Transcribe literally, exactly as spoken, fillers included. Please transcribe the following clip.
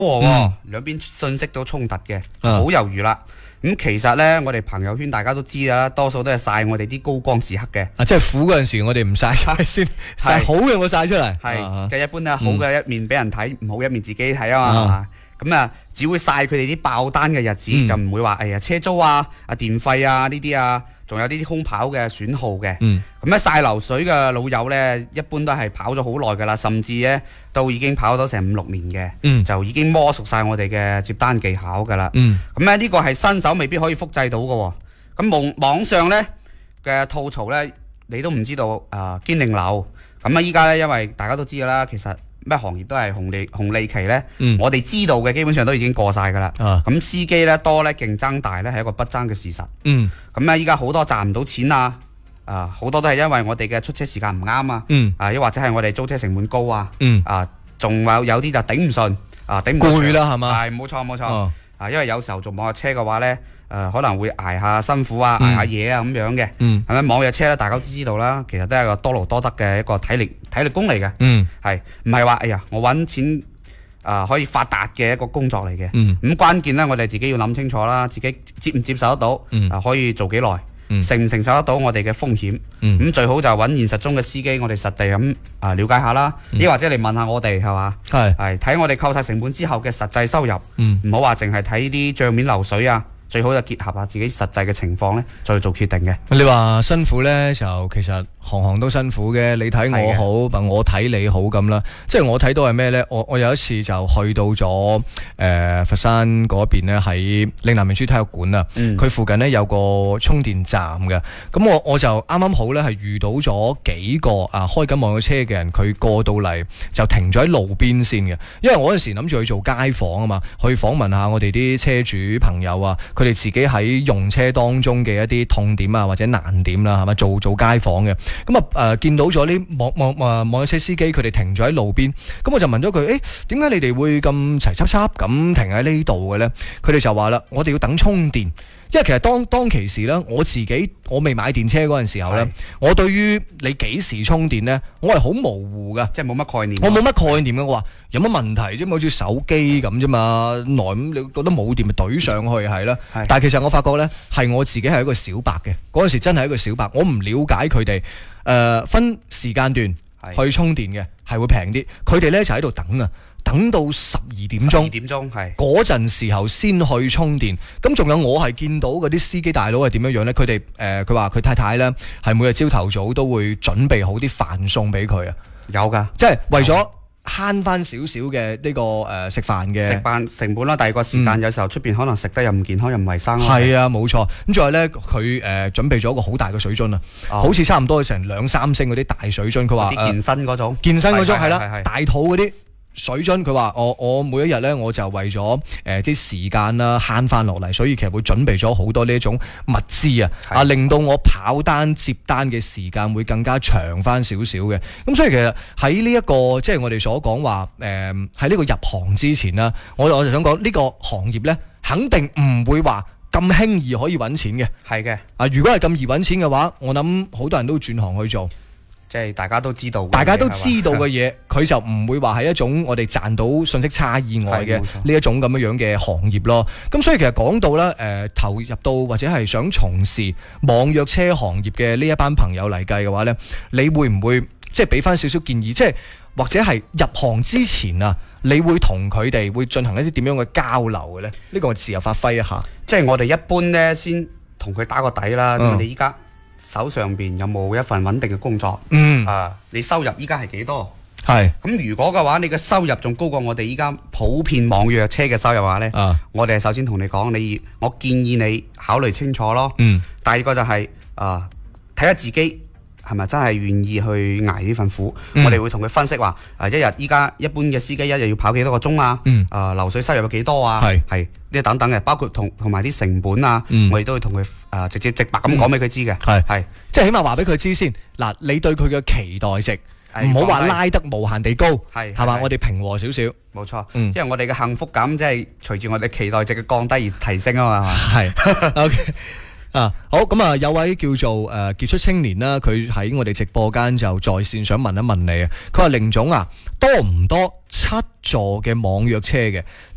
喎，兩邊信息都衝突嘅，好猶豫啦。咁其實呢，我哋朋友圈大家都知啦，多數都係晒我哋啲高光時刻嘅。 啊，即係苦嗰陣時，我哋唔晒晒先，晒好嘅我晒出嚟。 係，嘅一般咧，好嘅一面俾人睇，唔好嘅一面自己睇啊嘛。咁啊，只會晒佢哋啲爆單嘅日子，就唔會話哎呀車租啊、啊電費啊呢啲啊，仲有呢啲空跑嘅損耗嘅。咁咧晒流水嘅老友呢，一般都係跑咗好耐噶啦，甚至呢都已經跑咗成五六年嘅，嗯、就已經摸熟晒我哋嘅接單技巧噶啦。咁咧呢個係新手未必可以複製到嘅。咁網網上呢嘅吐槽呢，你都唔知道啊堅定流。咁啊依家呢，因為大家都知噶啦，其實咩行業都係紅利紅利期呢，嗯、我哋知道嘅基本上都已經過晒噶啦。咁、啊、司機呢多呢，競爭大呢係一個不爭嘅事實。咁咧依家好多賺唔到錢啊！啊，好多都係因為我哋嘅出車時間唔啱啊，嗯、啊，又或者係我哋租車成本高啊，嗯、啊，仲有有啲就頂唔順，啊，頂唔攰啦係嘛？ 係冇錯冇錯，哦、啊，因為有時候做網約車嘅話咧，誒、呃，可能會捱下辛苦啊，捱下嘢啊咁樣嘅，係咪、嗯？網約車咧，大家都知道啦，其實都係個多勞多得嘅一個體力體力工嚟嘅，係唔係話哎呀我揾錢啊、呃、可以發達嘅一個工作嚟嘅？咁、嗯嗯、關鍵咧，我哋自己要諗清楚啦，自己接唔接受得到，嗯、啊，可以做幾耐？承唔承受得到我哋嘅風險？咁、嗯、最好就揾現實中嘅司機，我哋實地咁啊了解下啦。亦、嗯、或者你問下我哋係嘛？係係睇我哋扣晒成本之後嘅實際收入，唔好話淨係睇啲帳面流水啊。最好就結合下自己實際嘅情況咧，再做決定嘅。 你話辛苦咧，就其實行行都辛苦嘅。你睇我好，的我睇你好咁啦。即係我睇到係咩咧？我我有一次就去到咗誒、呃、佛山嗰邊咧，喺嶺南明珠體育館啊。佢、嗯、附近咧有個充電站嘅。咁我我就啱啱好咧係遇到咗幾個啊開緊網約車嘅人，佢過到嚟就停咗喺路邊先嘅。因為我嗰陣時諗住去做街訪啊嘛，去訪問下我哋啲車主朋友啊。佢哋自己喺用車當中嘅一啲痛點啊，或者難點啦，係咪做做街訪嘅？咁啊誒，見到咗啲網網誒網約車司機，佢哋停咗喺路邊，咁我就問咗佢：誒點解你哋會咁齊輯輯咁停喺呢度嘅咧？佢哋就話啦：我哋要等充電。因為其實當當其時咧，我自己我未買電車嗰陣時候咧，是我對於你幾時充電咧，我係好模糊噶， 即係冇乜概念。 我冇乜概念嘅，我話有乜問題啫？好似手機咁啫嘛，耐咁你覺得冇電咪懟上去係啦。是但係其實我發覺咧，係我自己係一個小白嘅，嗰陣時真係一個小白，我唔了解佢哋誒分時間段去充電嘅係會平啲，佢哋咧就喺度等啊。等到十二點鐘，十二點鐘係嗰陣時候先去充電。咁仲有我係見到嗰啲司機大佬係點樣樣咧？佢哋誒佢話佢太太咧係每日朝頭早都會準備好啲飯餸俾佢啊。有噶，即係為咗慳翻少少嘅呢個誒食飯嘅食飯成本啦。第二個時間、嗯、有時候出邊可能食得又唔健康又唔衛生。 係啊，冇錯。咁仲有咧，佢誒、呃、準備咗一個好大嘅水樽啊，哦、好似差唔多成兩三升嗰啲大水樽。佢話啲健身嗰種， 健身嗰種係啦，大肚嗰啲。水樽佢話我我每一日咧我就為咗誒啲時間啦慳翻落嚟，所以其實會準備咗好多呢一種物資啊，的啊令到我跑單接單嘅時間會更加長翻少少嘅。咁所以其實喺呢一個即係、就是、我哋所講話誒喺呢個入行之前啦，我我就想講呢、這個行業咧肯定唔會話咁輕易可以揾錢嘅。係嘅的啊，如果係咁易揾錢嘅話，我諗好多人都轉行去做。 即係大家都知道， 大家都知道嘅嘢，佢就唔會話係一種我哋賺到信息差以外嘅呢一種咁樣樣嘅行業咯。咁所以其實講到咧，誒、呃、投入到或者係想從事網約車行業嘅呢一班朋友嚟計嘅話咧，你會唔會即係俾翻少少建議？即係或者係入行之前啊，你會同佢哋會進行一啲點樣嘅交流嘅咧？呢、呢個我自由發揮一下。 即係我哋一般咧，先同佢打個底啦。咁、嗯、你依家手上邊有冇一份穩定嘅工作？嗯啊，你收入依家係幾多？係咁是如果嘅話，你嘅收入仲高過我哋依家普遍網約車嘅收入嘅話呢？啊，我哋首先同你講，你我建議你考慮清楚咯。嗯，第二個就係、是、啊，睇下自己係咪真係願意去捱呢份苦。嗯、我哋會同佢分析話，啊，一日依家一般嘅司機一日要跑幾多個鐘啊？嗯，啊，流水收入有幾多啊？係係呢等等嘅，包括同同埋啲成本啊，嗯、我哋都會同佢啊直接直白咁講俾佢知嘅。係係、嗯，即係起碼話俾佢知先。嗱，你對佢嘅期待值唔好話拉得無限地高，係係嘛？我哋平和少少，冇錯。嗯，因為我哋嘅幸福感即係隨住我哋期待值嘅降低而提升啊嘛。係，OK。啊，好咁啊，有位叫做誒、呃、傑出青年啦，佢喺我哋直播間就在線想問一問你啊。佢話凌總啊，多唔多七座嘅網約車嘅？